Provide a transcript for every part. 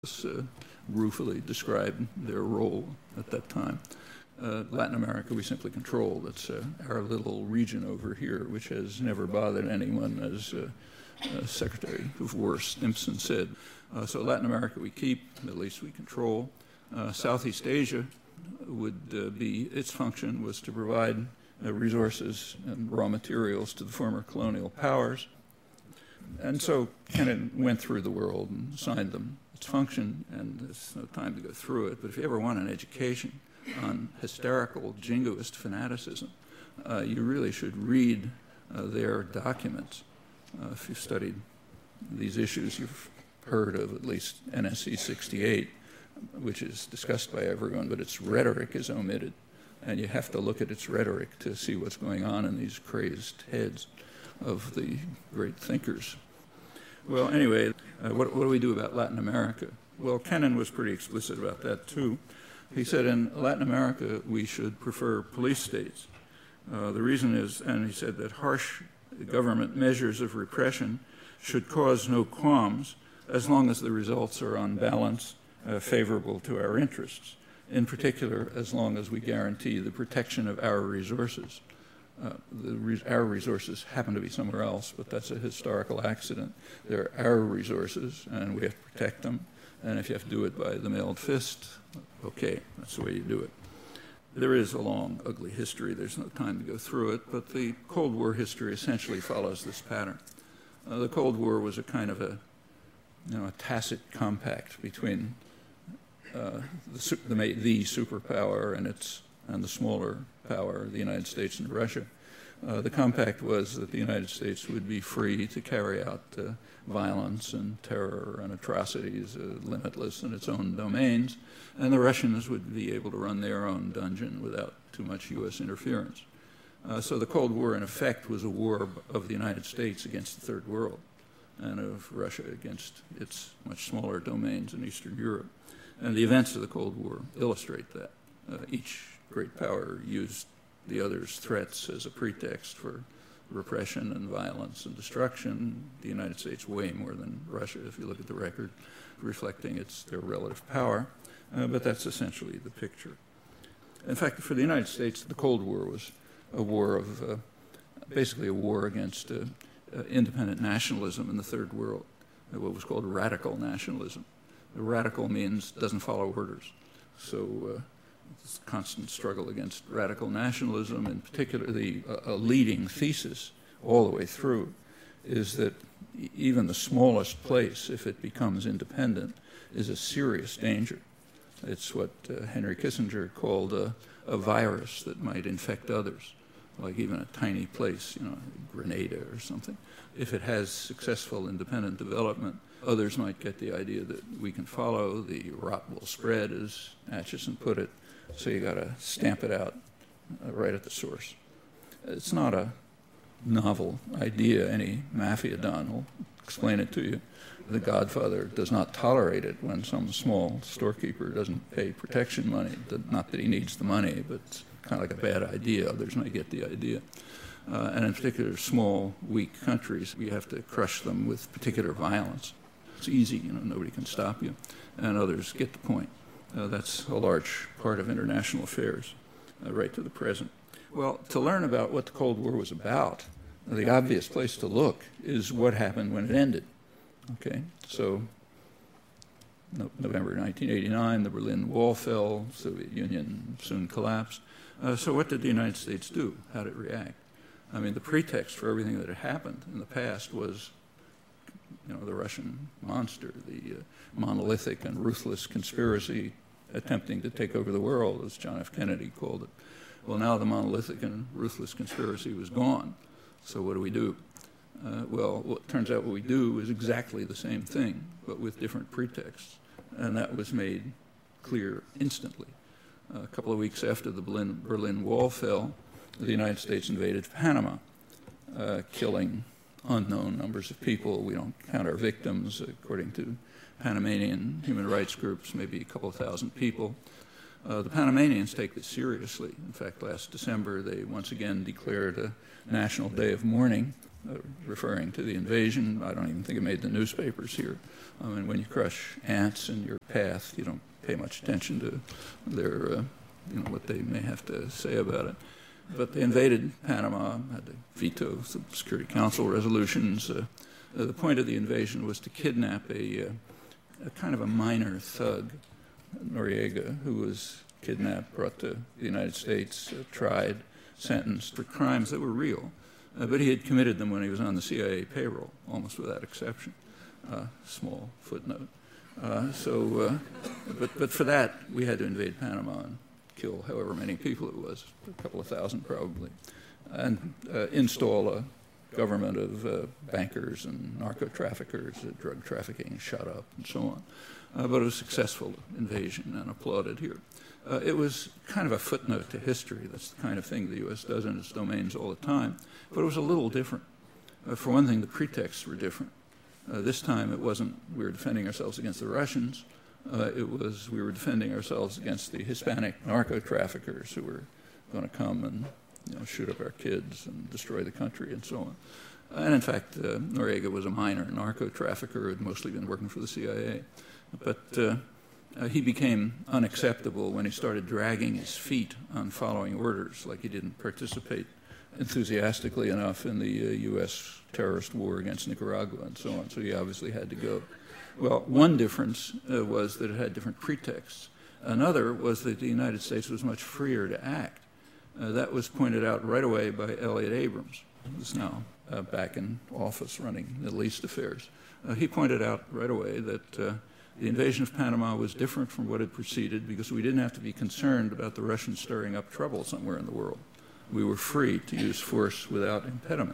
ruefully described their role at that time. Latin America we simply control. That's our little region over here, which has never bothered anyone, as Secretary of War Stimson said. So Latin America we keep, Middle East we control. Southeast Asia would be, its function was to provide resources and raw materials to the former colonial powers. And so Kennan went through the world and assigned them its function, and there's no time to go through it, but if you ever want an education on hysterical jingoist fanaticism, you really should read their documents. If you've studied these issues, you've heard of at least NSC 68, which is discussed by everyone, but its rhetoric is omitted. And you have to look at its rhetoric to see what's going on in these crazed heads of the great thinkers. Well, anyway, what do we do about Latin America? Well, Kennan was pretty explicit about that, too. He said in Latin America we should prefer police states. The reason is, and he said that harsh government measures of repression should cause no qualms as long as the results are on balance favorable to our interests, in particular as long as we guarantee the protection of our resources. Our resources happen to be somewhere else, but that's a historical accident. They're our resources, and we have to protect them. And if you have to do it by the mailed fist, okay, that's the way you do it. There is a long, ugly history. There's no time to go through it, but the Cold War history essentially follows this pattern. The Cold War was a kind of a tacit compact between the superpower and the smaller power, the United States and Russia. The compact was that the United States would be free to carry out violence and terror and atrocities limitless in its own domains, and the Russians would be able to run their own dungeon without too much U.S. interference. So the Cold War, in effect, was a war of the United States against the Third World and of Russia against its much smaller domains in Eastern Europe. And the events of the Cold War illustrate that. Each great power used the other's threats as a pretext for repression and violence and destruction. The United States way more than Russia, if you look at the record, reflecting their relative power. But that's essentially the picture. In fact, for the United States, the Cold War was a war of, basically a war against independent nationalism in the Third World, what was called radical nationalism. The radical means doesn't follow orders. So it's a constant struggle against radical nationalism. In particular, a leading thesis all the way through is that even the smallest place, if it becomes independent, is a serious danger. It's what Henry Kissinger called a virus that might infect others, like even a tiny place, Grenada or something. If it has successful independent development, others might get the idea that we can follow. The rot will spread, as Acheson put it. So you got to stamp it out right at the source. It's not a novel idea. Any mafia don will explain it to you. The Godfather does not tolerate it when some small storekeeper doesn't pay protection money. Not that he needs the money, but it's kind of like a bad idea. Others might get the idea. And in particular, small, weak countries, we have to crush them with particular violence. It's easy, nobody can stop you. And others get the point. That's a large part of international affairs, right to the present. Well, to learn about what the Cold War was about, the obvious place to look is what happened when it ended. Okay, so November 1989, the Berlin Wall fell, Soviet Union soon collapsed. So what did the United States do? How did it react? I mean, the pretext for everything that had happened in the past was the Russian monster, the monolithic and ruthless conspiracy attempting to take over the world, as John F. Kennedy called it. Well, now the monolithic and ruthless conspiracy was gone. So what do? Well, it turns out what we do is exactly the same thing, but with different pretexts. And that was made clear instantly. A couple of weeks after the Berlin Wall fell, the United States invaded Panama, killing unknown numbers of people. We don't count our victims, according to Panamanian human rights groups, maybe a couple of thousand people. The Panamanians take this seriously. In fact, last December, they once again declared a national day of mourning referring to the invasion. I don't even think it made the newspapers here. I mean, when you crush ants in your path, you don't pay much attention to their, what they may have to say about it. But they invaded Panama, had to veto some Security Council resolutions. The point of the invasion was to kidnap a kind of a minor thug, Noriega, who was kidnapped, brought to the United States, tried, sentenced for crimes that were real. But he had committed them when he was on the CIA payroll, almost without exception. Small footnote. But for that, we had to invade Panama and kill however many people it was, a couple of thousand probably, and install a government of bankers and narco-traffickers, drug trafficking shut up, and so on. But it was a successful invasion and applauded here. It was kind of a footnote to history. That's the kind of thing the U.S. does in its domains all the time. But it was a little different. For one thing, the pretexts were different. This time it wasn't we were defending ourselves against the Russians. It was we were defending ourselves against the Hispanic narco-traffickers who were going to come and shoot up our kids and destroy the country and so on. And in fact, Noriega was a minor narco-trafficker who had mostly been working for the CIA. But he became unacceptable when he started dragging his feet on following orders, like he didn't participate enthusiastically enough in the U.S. terrorist war against Nicaragua and so on, so he obviously had to go. Well, one difference was that it had different pretexts. Another was that the United States was much freer to act. That was pointed out right away by Elliott Abrams, who's now back in office running Middle East affairs. He pointed out right away that the invasion of Panama was different from what had preceded because we didn't have to be concerned about the Russians stirring up trouble somewhere in the world. We were free to use force without impediment.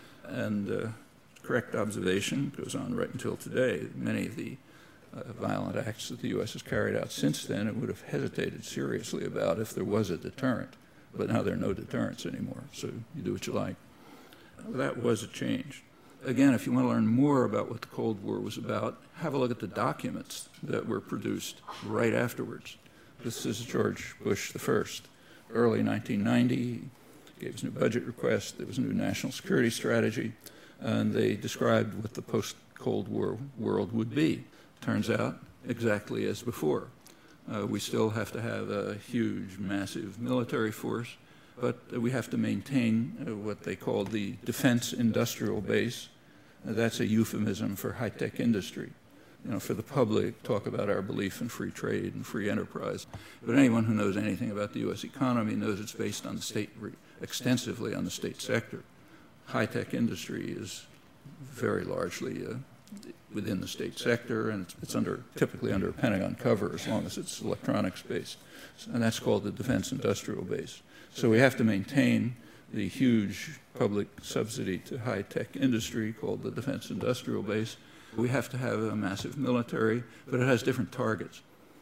And correct observation goes on right until today. Many of the violent acts that the U.S. has carried out since then, it would have hesitated seriously about if there was a deterrent. But now there are no deterrents anymore, so you do what you like. That was a change. Again, if you want to learn more about what the Cold War was about, have a look at the documents that were produced right afterwards. This is George Bush I. Early 1990, he gave his new budget request. There was a new national security strategy, and they described what the post-Cold War world would be. Turns out exactly as before. We still have to have a huge, massive military force, but we have to maintain what they call the defense industrial base. That's a euphemism for high-tech industry. For the public, talk about our belief in free trade and free enterprise. But anyone who knows anything about the U.S. economy knows it's based on the state, extensively on the state sector. High-tech industry is very largely within the state sector, and it's typically under a Pentagon cover as long as it's electronics-based. And that's called the defense industrial base. So we have to maintain the huge public subsidy to high-tech industry called the defense industrial base. We have to have a massive military, but it has different targets.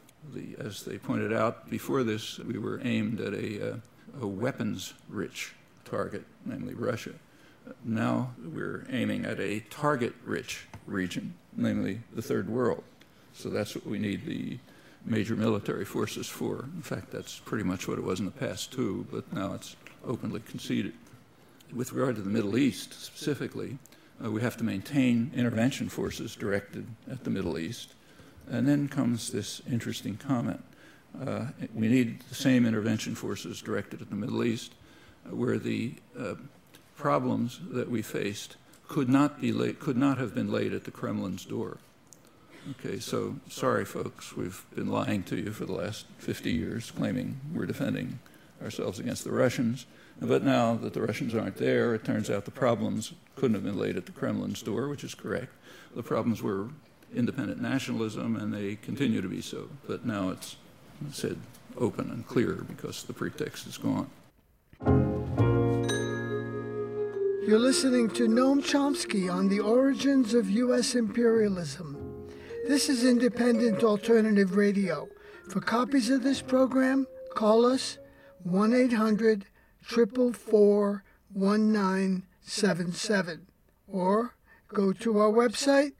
As they pointed out before this, we were aimed at a weapons-rich target, namely Russia. Now we're aiming at a target-rich region, namely the Third World. So that's what we need the major military forces for. In fact, that's pretty much what it was in the past, too, but now it's openly conceded. With regard to the Middle East specifically, we have to maintain intervention forces directed at the Middle East. And then comes this interesting comment. We need the same intervention forces directed at the Middle East, where the problems that we faced could not have been laid at the Kremlin's door. Okay, so sorry, folks, we've been lying to you for the last 50 years, claiming we're defending ourselves against the Russians. But now that the Russians aren't there, it turns out the problems couldn't have been laid at the Kremlin's door, which is correct. The problems were independent nationalism, and they continue to be so. But now it's said open and clear because the pretext is gone. You're listening to Noam Chomsky on the origins of U.S. imperialism. This is Independent Alternative Radio. For copies of this program, call us 1-800-444-1977 or go to our website,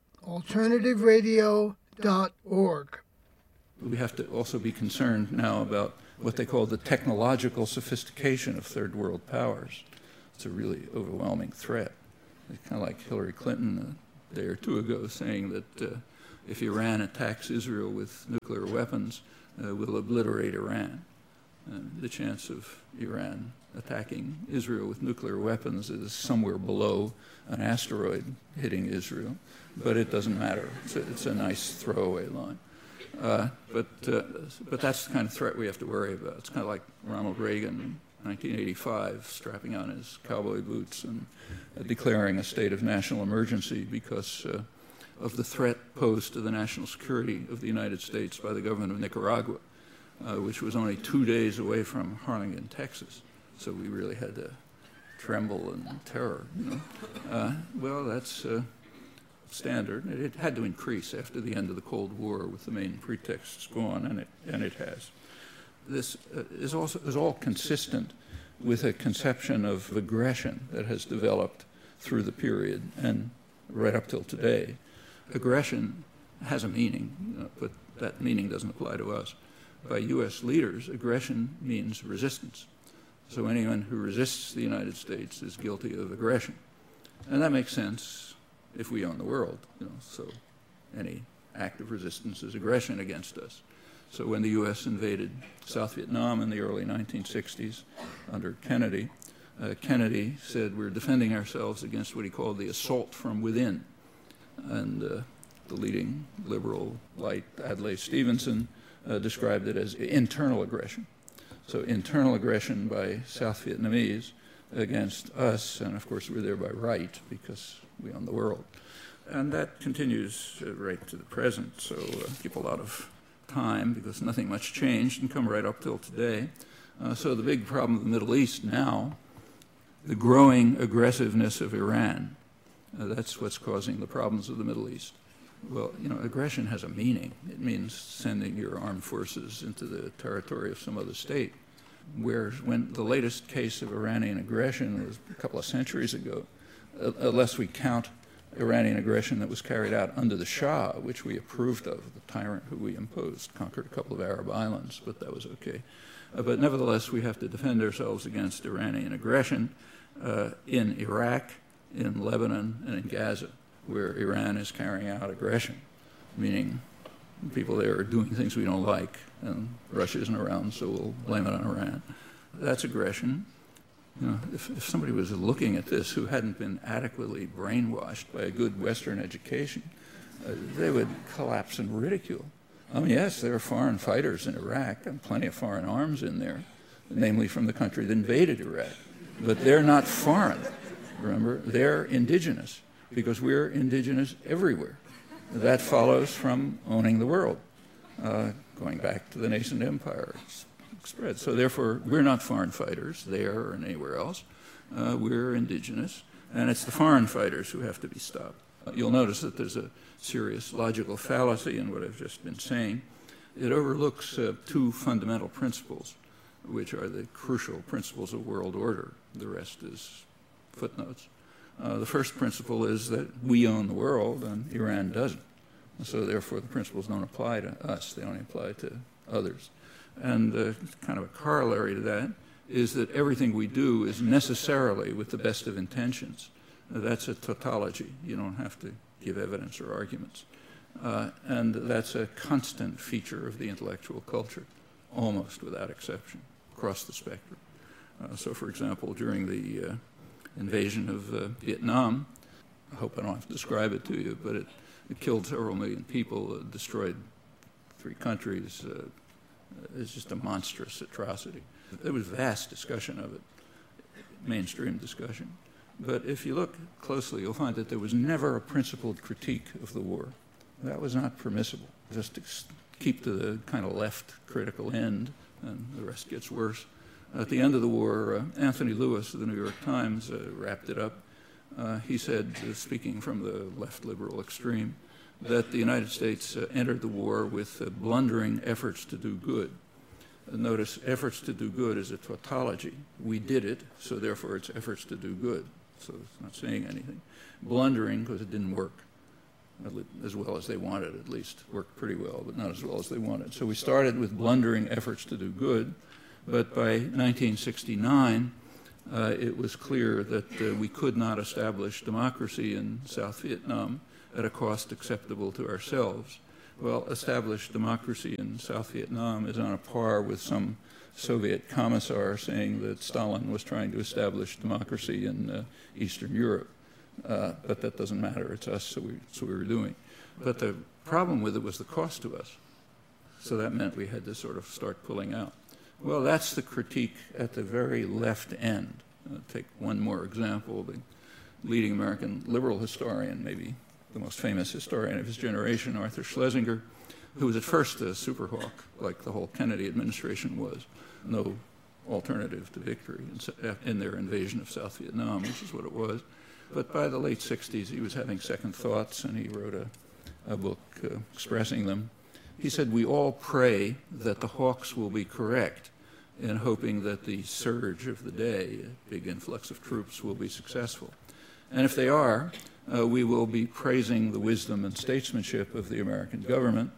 alternativeradio.org. We have to also be concerned now about what they call the technological sophistication of third world powers. It's a really overwhelming threat. It's kind of like Hillary Clinton a day or two ago saying that if Iran attacks Israel with nuclear weapons, we'll obliterate Iran. The chance of Iran attacking Israel with nuclear weapons is somewhere below an asteroid hitting Israel, but it doesn't matter. It's a nice throwaway line. But that's the kind of threat we have to worry about. It's kind of like Ronald Reagan in 1985 strapping on his cowboy boots and declaring a state of national emergency because of the threat posed to the national security of the United States by the government of Nicaragua, which was only 2 days away from Harlingen, Texas. So we really had to tremble in terror. Well, that's standard. It had to increase after the end of the Cold War with the main pretexts gone, and it has. This is all consistent with a conception of aggression that has developed through the period and right up till today. Aggression has a meaning, but that meaning doesn't apply to us. By U.S. leaders, aggression means resistance. So anyone who resists the United States is guilty of aggression. And that makes sense if we own the world. So any act of resistance is aggression against us. So when the U.S. invaded South Vietnam in the early 1960s under Kennedy, Kennedy said we're defending ourselves against what he called the assault from within. And the leading liberal light, Adlai Stevenson, described it as internal aggression. So internal aggression by South Vietnamese against us, and of course we're there by right because we own the world. And that continues right to the present, so keep a lot of time because nothing much changed and come right up till today. So the big problem of the Middle East now, the growing aggressiveness of Iran, that's what's causing the problems of the Middle East. Well, aggression has a meaning. It means sending your armed forces into the territory of some other state. Whereas when the latest case of Iranian aggression was a couple of centuries ago, unless we count Iranian aggression that was carried out under the Shah, which we approved of, the tyrant who we imposed, conquered a couple of Arab islands, but that was okay. But nevertheless, we have to defend ourselves against Iranian aggression in Iraq, in Lebanon, and in Gaza, where Iran is carrying out aggression, meaning people there are doing things we don't like, and Russia isn't around, so we'll blame it on Iran. That's aggression. If somebody was looking at this who hadn't been adequately brainwashed by a good Western education, they would collapse in ridicule. Yes, there are foreign fighters in Iraq and plenty of foreign arms in there, namely from the country that invaded Iraq. But they're not foreign, remember? They're indigenous, because we're indigenous everywhere. That follows from owning the world, going back to the nascent empire spread. So therefore, we're not foreign fighters there or anywhere else. We're indigenous, and it's the foreign fighters who have to be stopped. You'll notice that there's a serious logical fallacy in what I've just been saying. It overlooks two fundamental principles, which are the crucial principles of world order. The rest is footnotes. The first principle is that we own the world and Iran doesn't. So therefore the principles don't apply to us, they only apply to others. And kind of a corollary to that is that everything we do is necessarily with the best of intentions. That's a tautology. You don't have to give evidence or arguments. And that's a constant feature of the intellectual culture, almost without exception, across the spectrum. So for example, during the invasion of Vietnam, I hope I don't have to describe it to you, but it killed several million people, destroyed 3 countries. It's just a monstrous atrocity. There was vast discussion of it, mainstream discussion. But if you look closely, you'll find that there was never a principled critique of the war. That was not permissible. Just to keep to the kind of left critical end, and the rest gets worse. At the end of the war, Anthony Lewis of the New York Times wrapped it up. He said, speaking from the left liberal extreme, that the United States entered the war with blundering efforts to do good. Notice, efforts to do good is a tautology. We did it, so therefore it's efforts to do good. So it's not saying anything. Blundering, because it didn't work as well as they wanted, at least. Worked pretty well, but not as well as they wanted. So we started with blundering efforts to do good, but by 1969, it was clear that we could not establish democracy in South Vietnam at a cost acceptable to ourselves. Well, established democracy in South Vietnam is on a par with some Soviet commissar saying that Stalin was trying to establish democracy in Eastern Europe. But that doesn't matter. It's us, so we were doing. But the problem with it was the cost to us. So that meant we had to sort of start pulling out. Well, that's the critique at the very left end. Take one more example. The leading American liberal historian, maybe the most famous historian of his generation, Arthur Schlesinger, who was at first a superhawk, like the whole Kennedy administration was. No alternative to victory in their invasion of South Vietnam, which is what it was. But by the late 60s, he was having second thoughts, and he wrote a book expressing them. He said, we all pray that the Hawks will be correct in hoping that the surge of the day, a big influx of troops, will be successful. And if they are, we will be praising the wisdom and statesmanship of the American government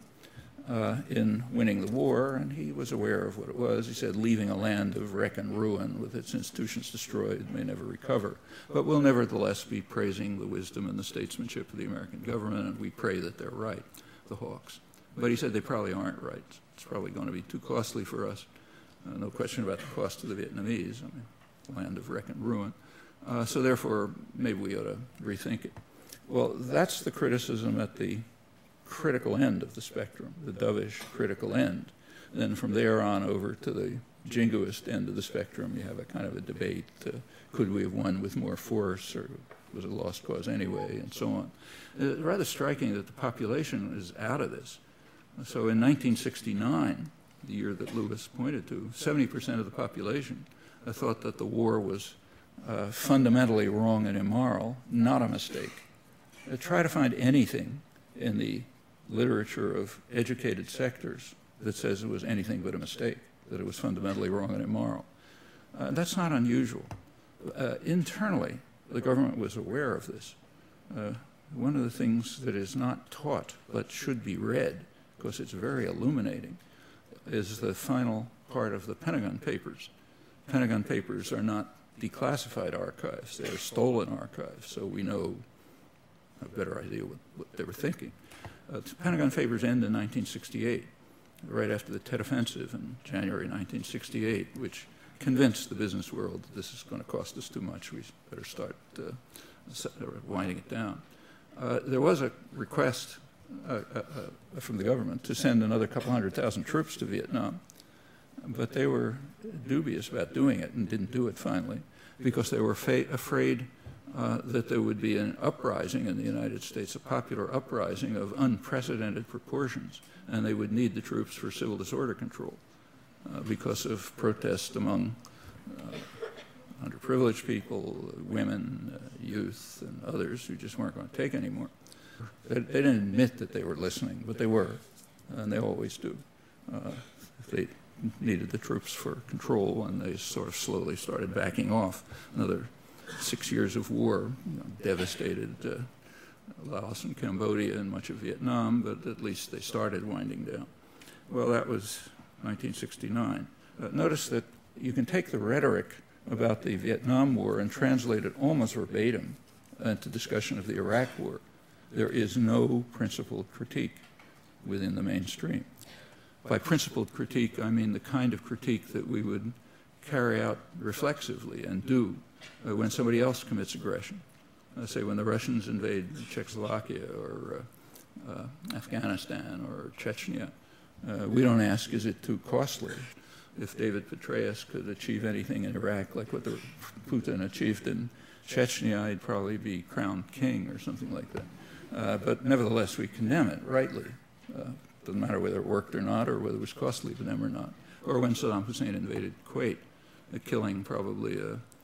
in winning the war, and he was aware of what it was. He said, leaving a land of wreck and ruin with its institutions destroyed may never recover. But we'll nevertheless be praising the wisdom and the statesmanship of the American government, and we pray that they're right, the Hawks. But he said they probably aren't right. It's probably going to be too costly for us. No question about the cost to the Vietnamese. I mean, land of wreck and ruin. So therefore, maybe we ought to rethink it. Well, that's the criticism at the critical end of the spectrum, the dovish critical end. Then from there on over to the jingoist end of the spectrum, you have a kind of a debate. Could we have won with more force, or was it a lost cause anyway, and so on. It's rather striking that the population is out of this. So in 1969, the year that Lewis pointed to, 70% of the population thought that the war was fundamentally wrong and immoral, not a mistake. Try to find anything in the literature of educated sectors that says it was anything but a mistake, that it was fundamentally wrong and immoral. That's not unusual. Internally, the government was aware of this. One of the things that is not taught but should be read, because it's very illuminating, is the final part of the Pentagon Papers. Pentagon Papers are not declassified archives. They are stolen archives, so we know a better idea what they were thinking. The Pentagon Papers end in 1968, right after the Tet Offensive in January 1968, which convinced the business world that this is going to cost us too much. We better start winding it down. There was a request from the government to send another couple 100,000 troops to Vietnam, but they were dubious about doing it and didn't do it finally because they were afraid that there would be an uprising in the United States, a popular uprising of unprecedented proportions, and they would need the troops for civil disorder control because of protest among underprivileged people, women, youth, and others who just weren't going to take anymore. They didn't admit that they were listening, but they were, and they always do. They needed the troops for control, and they sort of slowly started backing off. Another 6 years of war devastated Laos and Cambodia and much of Vietnam, but at least they started winding down. Well, that was 1969. Notice that you can take the rhetoric about the Vietnam War and translate it almost verbatim into discussion of the Iraq War. There is no principled critique within the mainstream. By principled critique, I mean the kind of critique that we would carry out reflexively and do when somebody else commits aggression. Say when the Russians invade Czechoslovakia or Afghanistan or Chechnya, we don't ask, is it too costly? If David Petraeus could achieve anything in Iraq like what Putin achieved in Chechnya, he'd probably be crowned king or something like that. But nevertheless, we condemn it rightly. Doesn't matter whether it worked or not, or whether it was costly to them or not. Or when Saddam Hussein invaded Kuwait, killing probably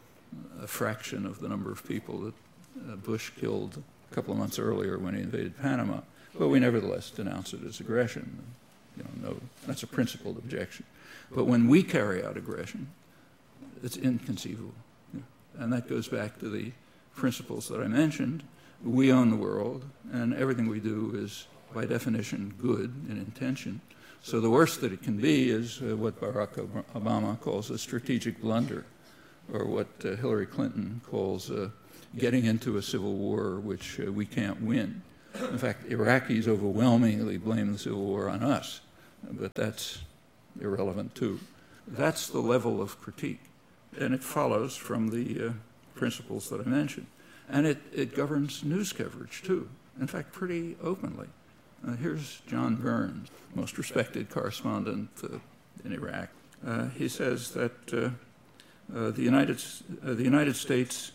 a fraction of the number of people that Bush killed a couple of months earlier when he invaded Panama. But we nevertheless denounce it as aggression. No, that's a principled objection. But when we carry out aggression, it's inconceivable. And that goes back to the principles that I mentioned. We own the world, and everything we do is, by definition, good in intention. So the worst that it can be is what Barack Obama calls a strategic blunder. or what Hillary Clinton calls getting into a civil war which we can't win. In fact, Iraqis overwhelmingly blame the civil war on us, but that's irrelevant too. That's the level of critique, and it follows from the principles that I mentioned. And it governs news coverage too, in fact, pretty openly. Here's John Burns, most respected correspondent in Iraq. He says that the United States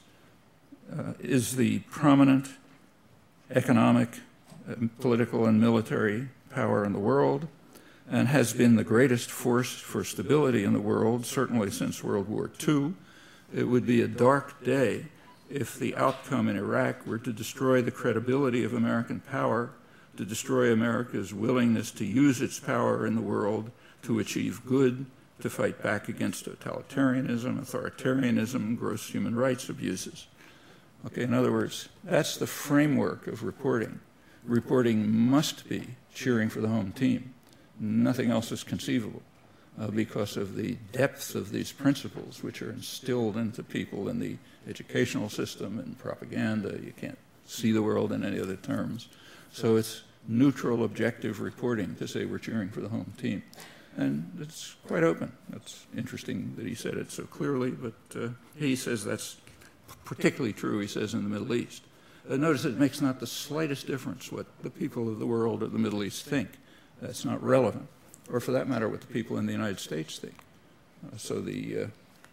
is the prominent economic, political, and military power in the world, and has been the greatest force for stability in the world, certainly since World War II. It would be a dark day if the outcome in Iraq were to destroy the credibility of American power, to destroy America's willingness to use its power in the world to achieve good, to fight back against totalitarianism, authoritarianism, gross human rights abuses. Okay, in other words, that's the framework of reporting. Reporting must be cheering for the home team. Nothing else is conceivable because of the depth of these principles which are instilled into people in the educational system and propaganda. You can't see the world in any other terms. So it's neutral, objective reporting to say we're cheering for the home team. And it's quite open. It's interesting that he said it so clearly, but he says that's particularly true, he says, in the Middle East. Notice it makes not the slightest difference what the people of the world or the Middle East think. That's not relevant. Or for that matter, what the people in the United States think. So the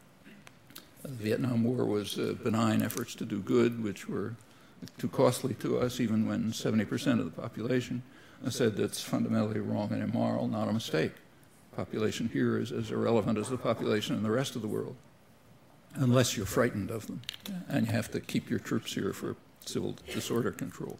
Vietnam War was benign efforts to do good, which were too costly to us, even when 70% of the population said that's fundamentally wrong and immoral, not a mistake. Population here is as irrelevant as the population in the rest of the world, unless you're frightened of them, and you have to keep your troops here for civil disorder control.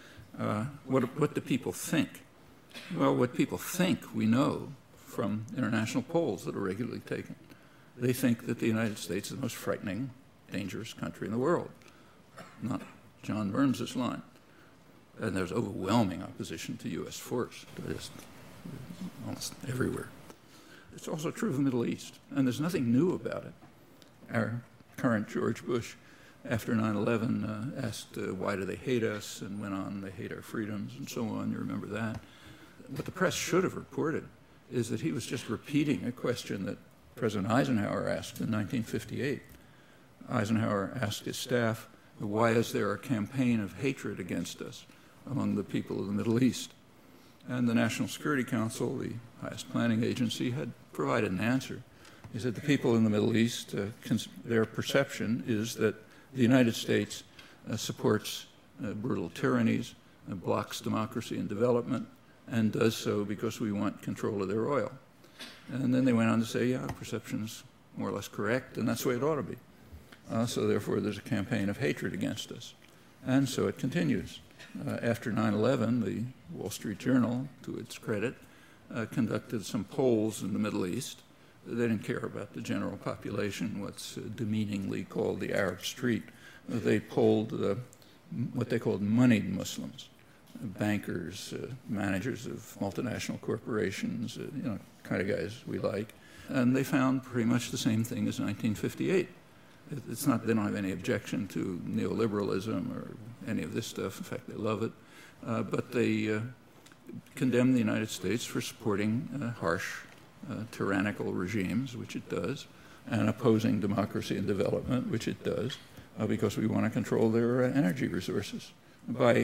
What do people think? Well, what people think we know from international polls that are regularly taken. They think that the United States is the most frightening, dangerous country in the world, not John Burns's line. And there's overwhelming opposition to U.S. force, just almost everywhere. It's also true of the Middle East, and there's nothing new about it. Our current George Bush, after 9/11, asked why do they hate us, and went on, they hate our freedoms, and so on. You remember that. What the press should have reported is that he was just repeating a question that President Eisenhower asked in 1958. Eisenhower asked his staff, why is there a campaign of hatred against us among the people of the Middle East? And the National Security Council, the highest planning agency, had provided an answer. He said the people in the Middle East, their perception is that the United States supports brutal tyrannies, blocks democracy and development, and does so because we want control of their oil. And then they went on to say, yeah, perception's more or less correct, and that's the way it ought to be. So therefore, there's a campaign of hatred against us. And so it continues. After 9/11, the Wall Street Journal, to its credit, conducted some polls in the Middle East. They didn't care about the general population, what's demeaningly called the Arab Street. They polled what they called moneyed Muslims, bankers, managers of multinational corporations, kind of guys we like. And they found pretty much the same thing as 1958. It's not, they don't have any objection to neoliberalism or any of this stuff. In fact, they love it. But they condemn the United States for supporting harsh, tyrannical regimes, which it does, and opposing democracy and development, which it does, because we want to control their energy resources. By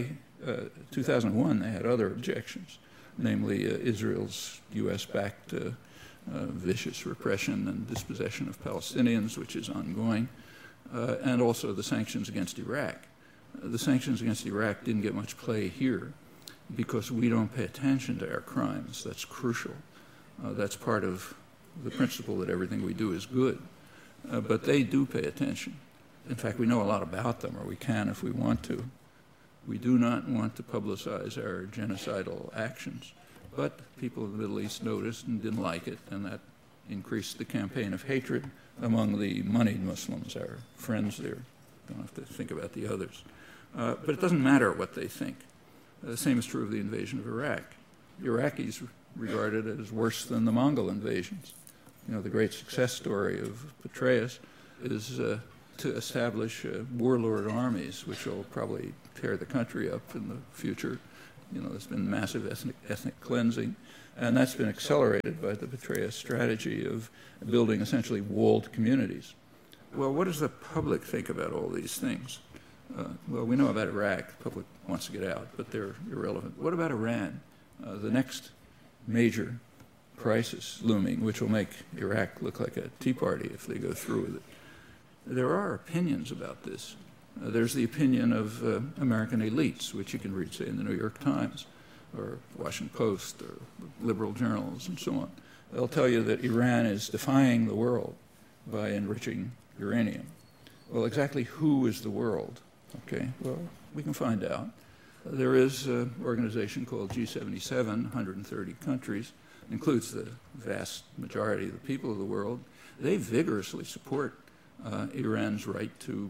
2001, they had other objections, namely Israel's U.S.-backed vicious repression and dispossession of Palestinians, which is ongoing, and also the sanctions against Iraq. The sanctions against Iraq didn't get much play here because we don't pay attention to our crimes. That's crucial. That's part of the principle that everything we do is good. But they do pay attention. In fact, we know a lot about them, or we can if we want to. We do not want to publicize our genocidal actions. But people in the Middle East noticed and didn't like it, and that increased the campaign of hatred among the moneyed Muslims, our friends there. Don't have to think about the others. But it doesn't matter what they think. The same is true of the invasion of Iraq. The Iraqis regarded it as worse than the Mongol invasions. The great success story of Petraeus is to establish warlord armies, which will probably tear the country up in the future. You know, there's been massive ethnic cleansing, and that's been accelerated by the Petraeus strategy of building essentially walled communities. Well, what does the public think about all these things? Well, we know about Iraq. The public wants to get out, but they're irrelevant. What about Iran? The next major crisis looming, which will make Iraq look like a tea party if they go through with it. There are opinions about this. There's the opinion of American elites, which you can read, say, in the New York Times or Washington Post or liberal journals and so on. They'll tell you that Iran is defying the world by enriching uranium. Well, exactly who is the world? Okay, well, we can find out. There is an organization called G77, 130 countries, includes the vast majority of the people of the world. They vigorously support Iran's right to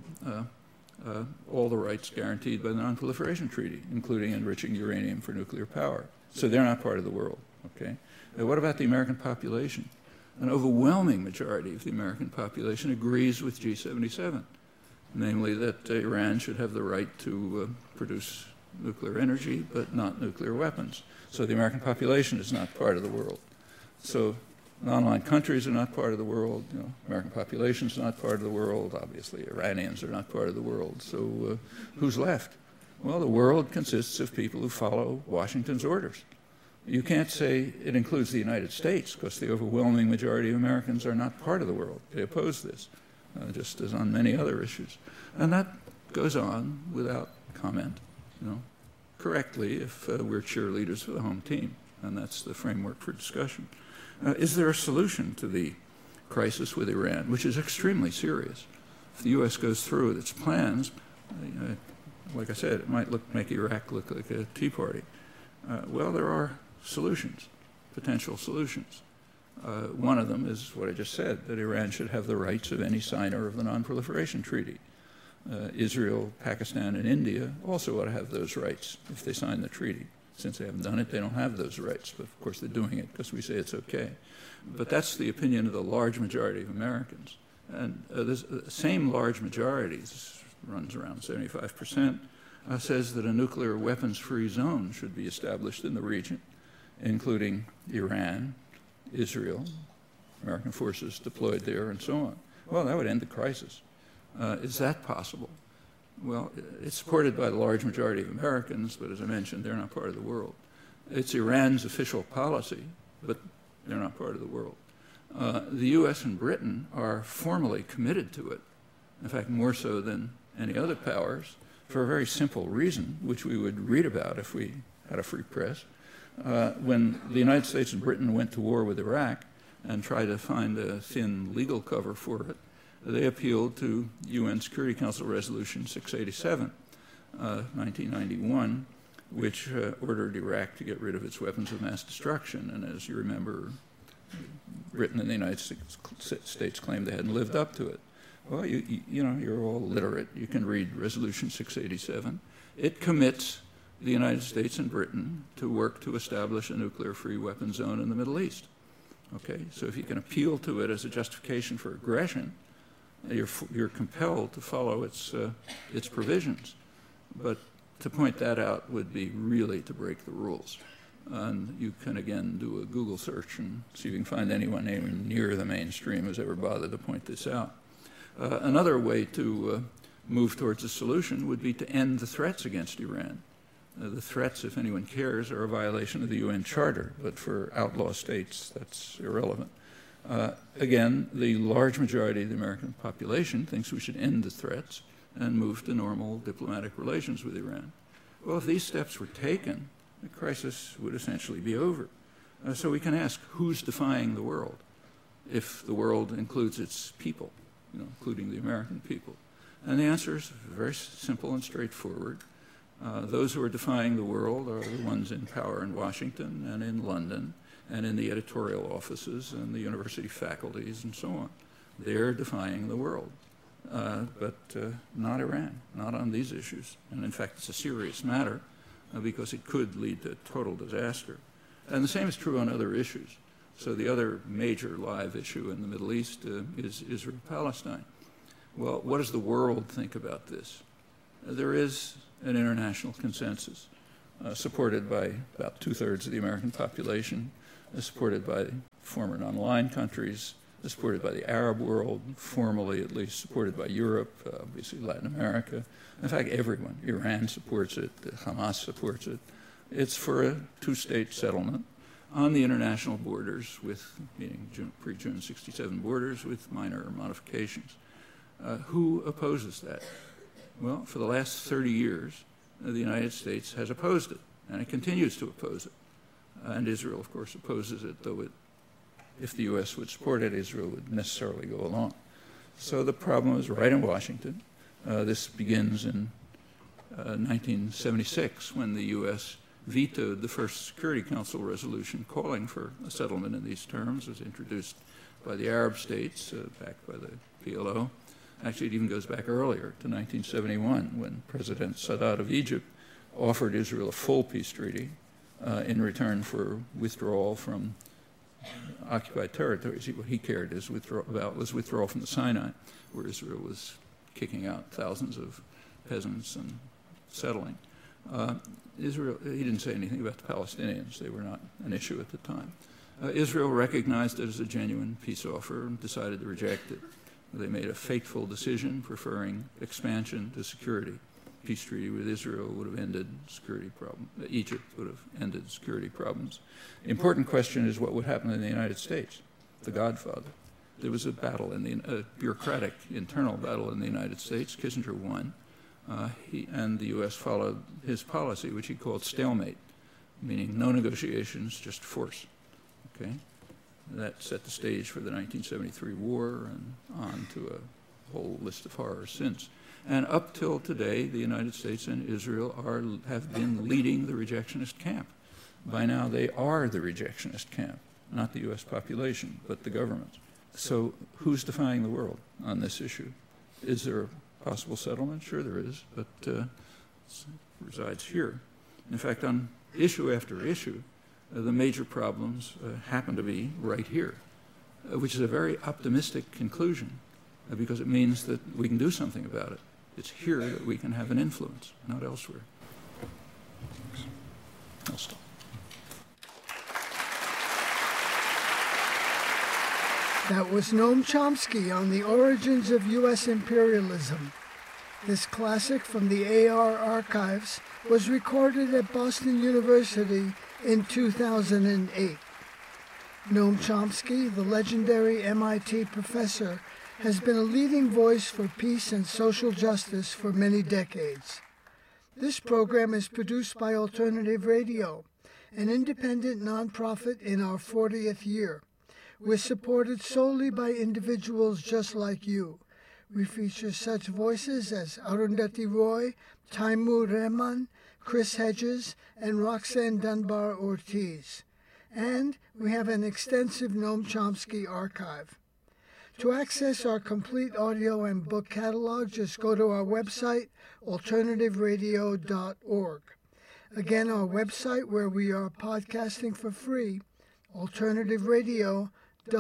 all the rights guaranteed by the Non-Proliferation Treaty, including enriching uranium for nuclear power. So they're not part of the world, okay? Now, what about the American population? An overwhelming majority of the American population agrees with G77, namely that Iran should have the right to produce nuclear energy, but not nuclear weapons. So the American population is not part of the world. So non-aligned countries are not part of the world. You know, American population is not part of the world. Obviously, Iranians are not part of the world. So who's left? Well, the world consists of people who follow Washington's orders. You can't say it includes the United States, because the overwhelming majority of Americans are not part of the world. They oppose this, just as on many other issues. And that goes on without comment, you know, correctly if we're cheerleaders for the home team. And that's the framework for discussion. Is there a solution to the crisis with Iran, which is extremely serious? If the U.S. goes through with its plans, like I said, it might make Iraq look like a tea party. Well, there are solutions, potential solutions. One of them is what I just said, that Iran should have the rights of any signer of the Non-Proliferation Treaty. Israel, Pakistan, and India also ought to have those rights if they sign the treaty. Since they haven't done it, they don't have those rights. But of course, they're doing it because we say it's okay. But that's the opinion of the large majority of Americans. And the same large majority, this runs around 75%, says that a nuclear weapons-free zone should be established in the region, including Iran, Israel, American forces deployed there, and so on. Well, that would end the crisis. Is that possible? Well, it's supported by the large majority of Americans, but as I mentioned, they're not part of the world. It's Iran's official policy, but they're not part of the world. The U.S. and Britain are formally committed to it, in fact, more so than any other powers, for a very simple reason, which we would read about if we had a free press. When the United States and Britain went to war with Iraq and tried to find a thin legal cover for it, they appealed to UN Security Council Resolution 687, 1991, which ordered Iraq to get rid of its weapons of mass destruction. And as you remember, Britain and the United States claimed they hadn't lived up to it. Well, you know, you're all literate. You can read Resolution 687. It commits the United States and Britain to work to establish a nuclear-free weapon zone in the Middle East. Okay, so if you can appeal to it as a justification for aggression, you're compelled to follow its provisions. But to point that out would be really to break the rules. And you can, again, do a Google search and see if you can find anyone even near the mainstream who's ever bothered to point this out. Another way to move towards a solution would be to end the threats against Iran. The threats, if anyone cares, are a violation of the UN Charter, but for outlaw states, that's irrelevant. Again, the large majority of the American population thinks we should end the threats and move to normal diplomatic relations with Iran. Well, if these steps were taken, the crisis would essentially be over. So we can ask, who's defying the world? If the world includes its people, you know, including the American people. And the answer is very simple and straightforward. Those who are defying the world are the ones in power in Washington and in London and in the editorial offices and the university faculties and so on. They're defying the world, but not Iran, not on these issues. And in fact, it's a serious matter because it could lead to total disaster. And the same is true on other issues. So the other major live issue in the Middle East is Israel-Palestine. Well, what does the world think about this? There is an international consensus supported by about 2/3 of the American population, supported by former non-aligned countries, supported by the Arab world, formally at least supported by Europe, obviously Latin America. In fact, everyone. Iran supports it, Hamas supports it. It's for a two-state settlement on the international borders, meaning pre-June 67 borders with minor modifications. Who opposes that? Well, for the last 30 years, the United States has opposed it, and it continues to oppose it. And Israel, of course, opposes it, though if the U.S. would support it, Israel would necessarily go along. So the problem is right in Washington. This begins in 1976, when the U.S. vetoed the first Security Council resolution calling for a settlement in these terms. It was introduced by the Arab states, backed by the PLO. Actually, it even goes back earlier to 1971, when President Sadat of Egypt offered Israel a full peace treaty in return for withdrawal from occupied territories. What he cared about was withdrawal from the Sinai, where Israel was kicking out thousands of peasants and settling. Israel, he didn't say anything about the Palestinians. They were not an issue at the time. Israel recognized it as a genuine peace offer and decided to reject it. They made a fateful decision, preferring expansion to security. Peace treaty with Israel would have ended security problems. Egypt would have ended security problems. The important question is what would happen in the United States, the Godfather. There was a battle, a bureaucratic internal battle in the United States. Kissinger won, and the U.S. followed his policy, which he called stalemate, meaning no negotiations, just force. Okay? That set the stage for the 1973 war and on to a whole list of horrors since. And up till today, the United States and Israel have been leading the rejectionist camp. By now, they are the rejectionist camp, not the U.S. population, but the governments. So who's defying the world on this issue? Is there a possible settlement? Sure there is, but it resides here. In fact, on issue after issue, the major problems happen to be right here, which is a very optimistic conclusion because it means that we can do something about it. It's here that we can have an influence, not elsewhere. I'll stop. That was Noam Chomsky on the origins of U.S. imperialism. This classic from the AR archives was recorded at Boston University in 2008. Noam Chomsky, the legendary MIT professor, has been a leading voice for peace and social justice for many decades. This program is produced by Alternative Radio, an independent nonprofit in our 40th year. We're supported solely by individuals just like you. We feature such voices as Arundhati Roy, Taimur Rehman, Chris Hedges, and Roxanne Dunbar Ortiz. And we have an extensive Noam Chomsky archive. To access our complete audio and book catalog, just go to our website, alternativeradio.org. Again, our website where we are podcasting for free, alternativeradio.org.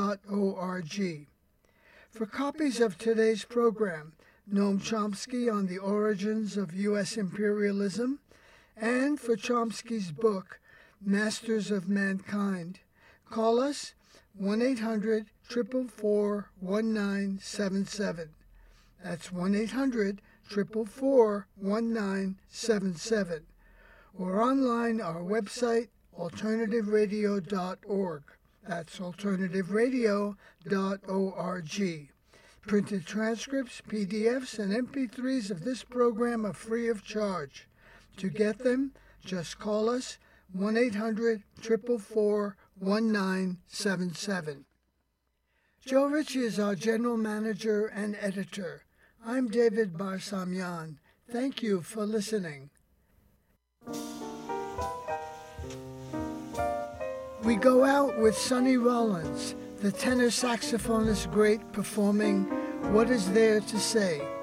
For copies of today's program, Noam Chomsky on the Origins of U.S. Imperialism, and for Chomsky's book, Masters of Mankind, call us 1-800-444-1977. That's 1-800-444-1977. Or online, our website, alternativeradio.org. That's alternativeradio.org. Printed transcripts, PDFs, and MP3s of this program are free of charge. To get them, just call us 1-800-444-1977. Joe Ritchie is our general manager and editor. I'm David Barsamyan. Thank you for listening. We go out with Sonny Rollins, the tenor saxophonist great, performing What Is There to Say?